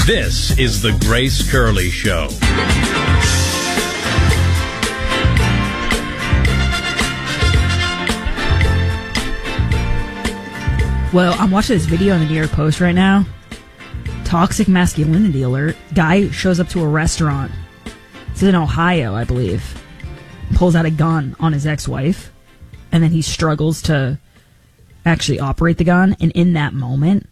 This is the Grace Curley Show. Well, I'm watching this video on the New York Post right now. Toxic masculinity alert. Guy shows up to a restaurant. It's in Ohio, I believe. Pulls out a gun on his ex-wife. And then he struggles to actually operate the gun. And in that moment,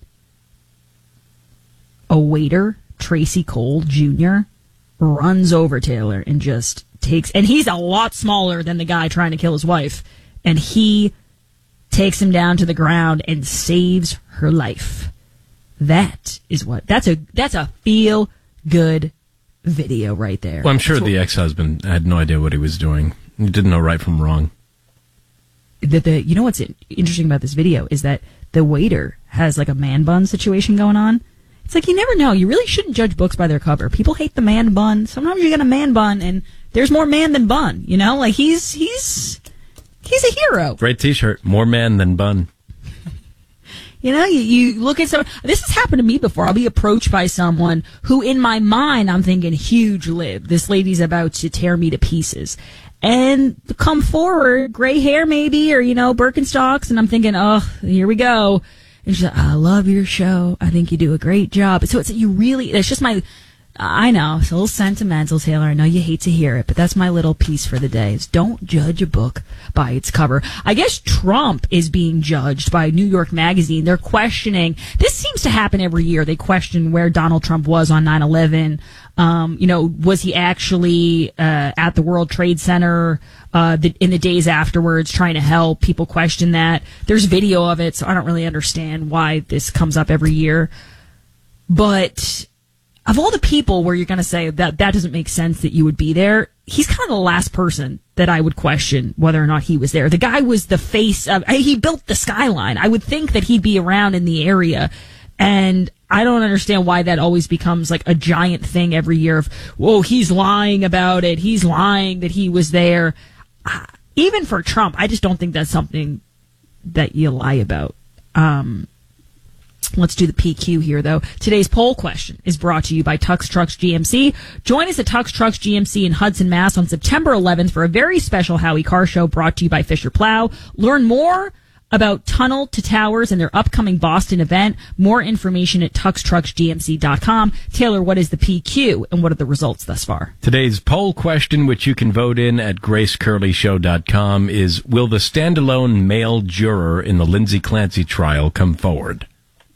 a waiter, Tracy Cole Jr., runs over Taylor and just takes... And he's a lot smaller than the guy trying to kill his wife. And he takes him down to the ground and saves her life. That is what... That's a feel-good video right there. Well, I'm sure the ex-husband had no idea what he was doing. He didn't know right from wrong. You know what's interesting about this video is that the waiter has like a man bun situation going on. It's like you never know. You really shouldn't judge books by their cover. People hate the man bun. Sometimes you get a man bun and there's more man than bun. You know, like he's a hero. Great T-shirt. More man than bun. You know, you look at someone. This has happened to me before. I'll be approached by someone who, in my mind, I'm thinking, huge lib. This lady's about to tear me to pieces. And come forward, gray hair maybe, or, you know, Birkenstocks. And I'm thinking, oh, here we go. And she's like, I love your show. I think you do a great job. So it's just my... I know, it's a little sentimental, Taylor. I know you hate to hear it, but that's my little piece for the day. Is don't judge a book by its cover. I guess Trump is being judged by New York Magazine. They're questioning. This seems to happen every year. They question where Donald Trump was on 9/11. You know, was he actually at the World Trade Center in the days afterwards trying to help? People question that. There's video of it, so I don't really understand why this comes up every year. But... of all the people where you're going to say that doesn't make sense that you would be there, he's kind of the last person that I would question whether or not he was there. The guy was the face of... he built the skyline. I would think that he'd be around in the area. And I don't understand why that always becomes like a giant thing every year of, whoa, he's lying about it. He's lying that he was there. Even for Trump, I just don't think that's something that you lie about. Let's do the PQ here, though. Today's poll question is brought to you by Tux Trucks GMC. Join us at Tux Trucks GMC in Hudson, Mass. on September 11th for a very special Howie Carr Show brought to you by Fisher Plow. Learn more about Tunnel to Towers and their upcoming Boston event. More information at tuxtrucksgmc.com. Taylor, what is the PQ and what are the results thus far? Today's poll question, which you can vote in at gracecurleyshow.com, is will the standalone male juror in the Lindsay Clancy trial come forward?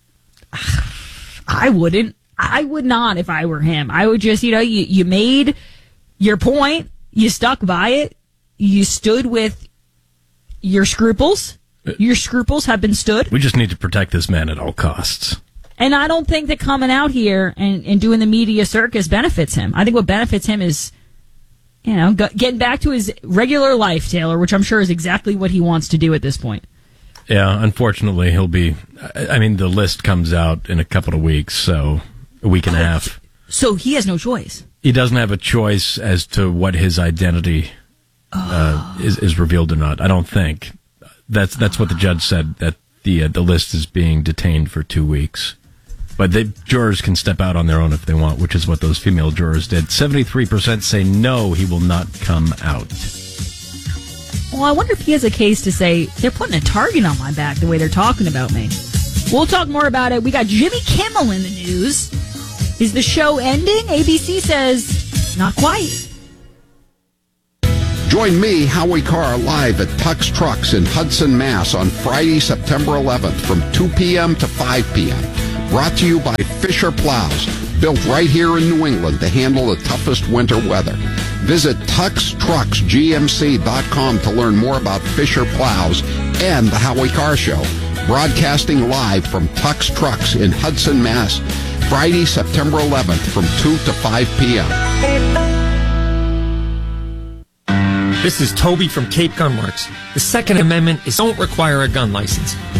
I wouldn't. I would not if I were him. I would just, you made your point. You stuck by it. You stood with your scruples. Your scruples have been stood. We just need to protect this man at all costs. And I don't think that coming out here and doing the media circus benefits him. I think what benefits him is, getting back to his regular life, Taylor, which I'm sure is exactly what he wants to do at this point. Yeah, unfortunately, he'll be... the list comes out in a couple of weeks, so a week and a half. So he has no choice. He doesn't have a choice as to what his identity is revealed or not, I don't think. That's what the judge said, that the list is being detained for 2 weeks. But the jurors can step out on their own if they want, which is what those female jurors did. 73% say no, he will not come out. Well, I wonder if he has a case to say, they're putting a target on my back the way they're talking about me. We'll talk more about it. We got Jimmy Kimmel in the news. Is the show ending? ABC says, not quite. Join me, Howie Carr, live at Tux Trucks in Hudson, Mass. on Friday, September 11th from 2 p.m. to 5 p.m. Brought to you by Fisher Plows, built right here in New England to handle the toughest winter weather. Visit TuxTrucksGMC.com to learn more about Fisher Plows and the Howie Carr Show. Broadcasting live from Tux Trucks in Hudson, Mass. Friday, September 11th from 2 to 5 p.m. This is Toby from Cape Gun Works. The Second Amendment is don't require a gun license.